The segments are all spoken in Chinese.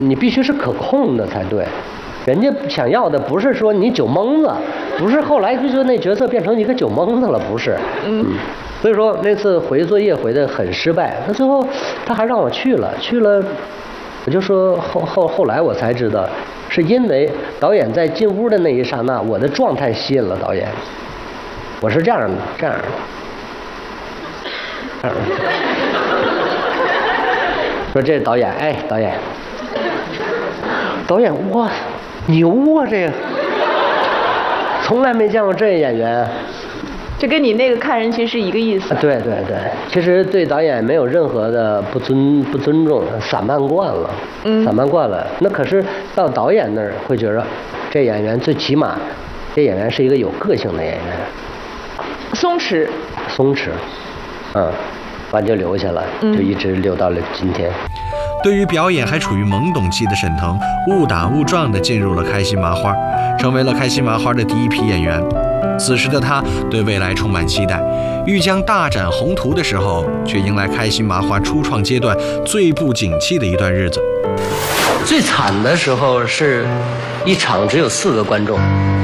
你必须是可控的才对。人家想要的不是说你酒蒙子，不是后来就那角色变成一个酒蒙子了，不是。所以说那次回作业回的很失败，那最后他还让我去了，我就说后来我才知道，是因为导演在进屋的那一刹那，我的状态吸引了导演。我是这样的。说这导演，哎，导演，哇，牛啊，这个从来没见过这演员。 这跟你那个看人其实是一个意思。 对，其实对导演没有任何的不尊重，散漫惯了，那可是到导演那儿会觉得，这演员最起码，这演员是一个有个性的演员。 松弛， 完就留下了，就一直留到了今天。 对于表演还处于懵懂期的沈腾，误打误撞地进入了开心麻花，成为了开心麻花的第一批演员。此时的他对未来充满期待，欲将大展宏图的时候，却迎来开心麻花初创阶段最不景气的一段日子。 最惨的时候是一场只有4个观众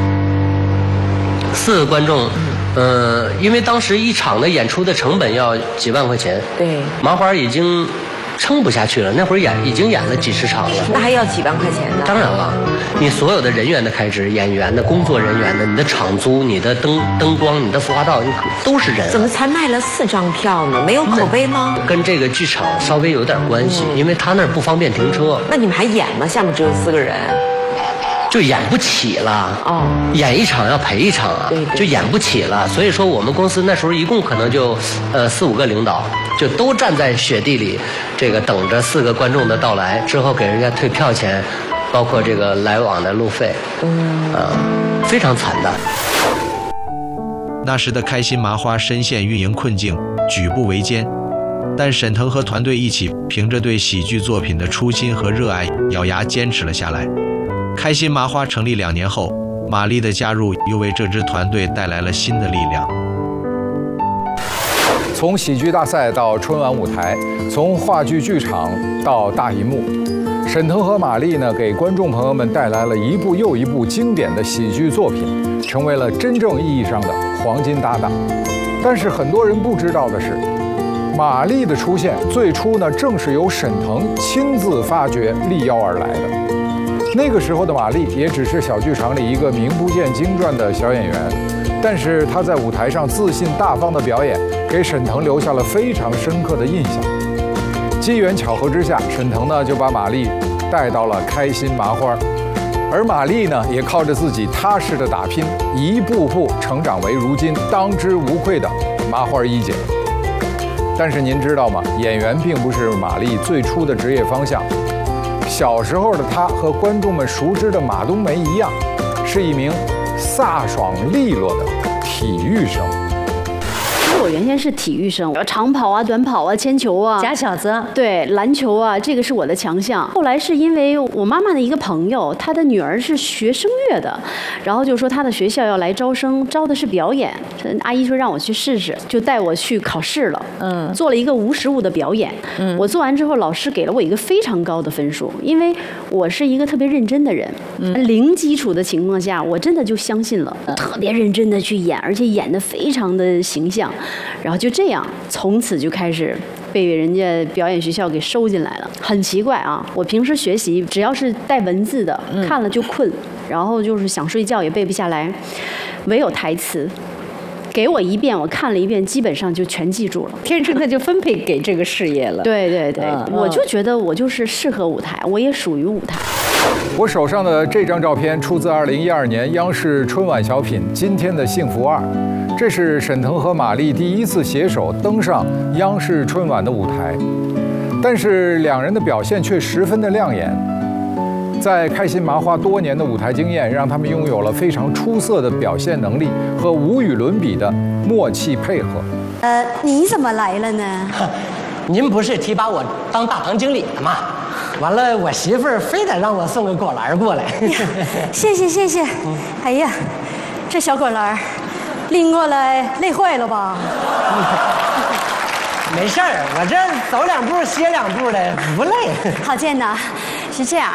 ，4个观众。因为当时一场的演出的成本要几万块钱， 对， 麻花已经撑不下去了，那会儿已经演了几十场了， 那还要几万块钱呢？ 当然了，你所有的人员的开支、演员的、工作人员的、你的场租、你的灯光、你的服化道，都是人。 怎么才卖了4张票呢？没有口碑吗？ 跟这个剧场稍微有点关系，因为他那儿不方便停车。 那你们还演吗？下面只有4个人。 就演不起了演一场要赔一场啊， 对， 就演不起了。所以说我们公司那时候一共可能就4、5个领导，就都站在雪地里，这个等着4个观众的到来，之后给人家退票钱，包括这个来往的路费，非常惨的。 那时的开心麻花深陷运营困境，举步维艰，但沈腾和团队一起凭着对喜剧作品的初心和热爱，咬牙坚持了下来。开心麻花成立2年后，马丽的加入又为这支团队带来了新的力量。 从喜剧大赛到春晚舞台，从话剧剧场到大银幕，沈腾和马丽呢，给观众朋友们带来了一部又一部经典的喜剧作品，成为了真正意义上的黄金搭档。但是很多人不知道的是，马丽的出现最初呢，正是由沈腾亲自发掘力邀而来的。那个时候的马丽也只是小剧场里一个名不见经传的小演员，但是她在舞台上自信大方的表演，给沈腾留下了非常深刻的印象。机缘巧合之下，沈腾呢就把马丽带到了开心麻花，而马丽呢也靠着自己踏实的打拼，一步步成长为如今当之无愧的麻花一姐。但是您知道吗？演员并不是马丽最初的职业方向。小时候的她和观众们熟知的马冬梅一样，是一名飒爽利落的体育生。 我原先是体育生，长跑啊、短跑啊、铅球啊、 假小子， 对，篮球啊，这个是我的强项。后来是因为我妈妈的一个朋友，她的女儿是学声乐的，然后就说她的学校要来招生，招的是表演。阿姨说让我去试试，就带我去考试了。做了一个无实物的表演。我做完之后，老师给了我一个非常高的分数，因为我是一个特别认真的人。零基础的情况下，我真的就相信了，特别认真的去演，而且演得非常的形象。然后就这样，从此就开始被人家表演学校给收进来了。很奇怪啊，我平时学习只要是带文字的，看了就困，然后就是想睡觉也背不下来，唯有台词。给我一遍，我看了一遍，基本上就全记住了。 天生的就分配给这个事业了。 对对对，我就觉得我就是适合舞台，我也属于舞台。 我手上的这张照片出自2012年央视春晚小品《今天的幸福2》，这是沈腾和马丽第一次携手登上央视春晚的舞台，但是两人的表现却十分的亮眼。在开心麻花多年的舞台经验，让他们拥有了非常出色的表现能力和无与伦比的默契配合。 你怎么来了呢？ 您不是提拔我当大堂经理的吗？完了，我媳妇儿非得让我送个果篮过来。 谢谢谢谢。哎呀，这小果篮拎过来累坏了吧？ 没事儿，我这走2步歇2步的，不累。 郝建呐，是这样，